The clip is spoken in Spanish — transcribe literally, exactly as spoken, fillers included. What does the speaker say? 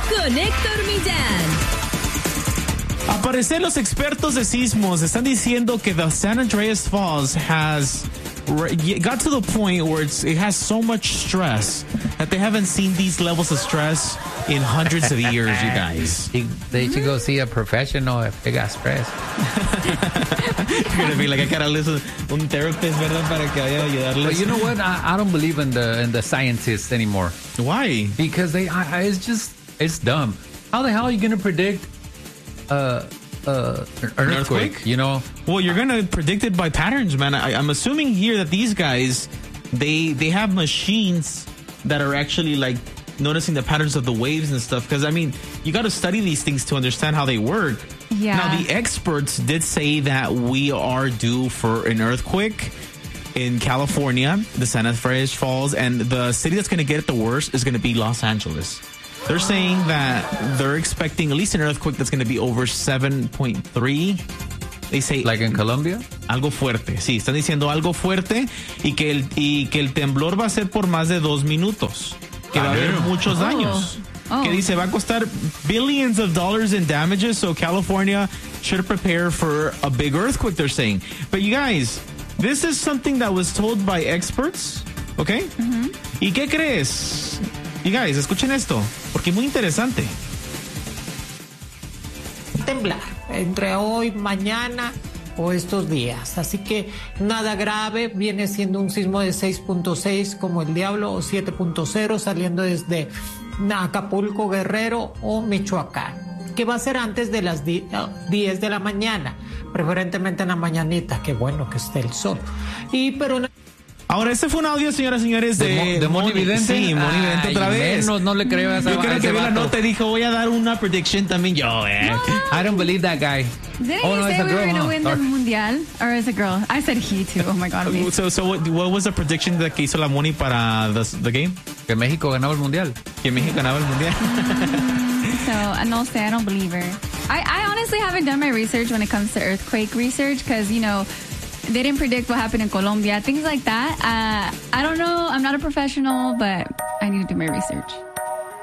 con Héctor Millán. Al parecer, los expertos de sismos están diciendo que the San Andreas Falls has got to the point where it's, it has so much stress that they haven't seen these levels of stress in hundreds of years, you guys. They should go see a professional if they got stress. You're going to be like, I gotta listen un therapist, ¿verdad? Para que vaya a ayudarles. But you know what? I, I don't believe in the in the scientists anymore. Why? Because they, I, I, it's just, it's dumb. How the hell are you going to predict uh, uh, an earthquake, earthquake? You know? Well, you're going to predict it by patterns, man. I, I'm assuming here that these guys, they they have machines that are actually like noticing the patterns of the waves and stuff. Because, I mean, you got to study these things to understand how they work. Yeah. Now, the experts did say that we are due for an earthquake in California, the San Andreas Falls, and the city that's going to get it the worst is going to be Los Angeles. They're saying that they're expecting at least an earthquake that's going to be over seven point three. They say like in Colombia? Algo fuerte. Sí, están diciendo algo fuerte y que el y que el temblor va a ser por más de dos minutos. Que va a haber muchos daños. Oh. Que dice va a costar billions of dollars in damages, so California should prepare for a big earthquake, they're saying. But you guys, this is something that was told by experts, okay? Mm-hmm. ¿Y qué crees? You guys, escuchen esto, porque es muy interesante. Temblar entre hoy, mañana o estos días. Así que nada grave, viene siendo un sismo de seis punto seis como el diablo o siete punto cero saliendo desde Acapulco, Guerrero o Michoacán, que va a ser antes de las diez de la mañana, preferentemente en la mañanita, que bueno que esté el sol. Y pero Ahora, este fue un audio, señoras y señores, de, de, de Moni Vidente. Sí, Moni Vidente otra vez. No, no le creo a esa. Yo creo que vi la nota y dijo, voy a dar una prediction también yo, eh. No. I don't believe that guy. Didn't oh, he no, say it's a we girl, were going to huh? win the Mundial? Or is a girl? I said he too. Oh my God. Amazing. So, so what, what was the prediction that que hizo la Moni para the, the game? Que México ganaba el Mundial. Que México ganaba el Mundial. Mm, so, no sé, I don't believe her. I, I honestly haven't done my research when it comes to earthquake research because, you know, they didn't predict what happened in Colombia, things like that. Uh, I don't know. I'm not a professional, but I need to do my research.